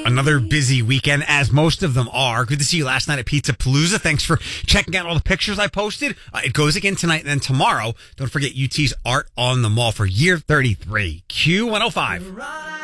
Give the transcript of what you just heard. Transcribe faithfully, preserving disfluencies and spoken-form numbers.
Another busy weekend, as most of them are. Good to see you last night at Pizza Palooza. Thanks for checking out all the pictures I posted. Uh, it goes again tonight and then tomorrow. Don't forget U T's Art on the Mall for year thirty-three. Q one oh five.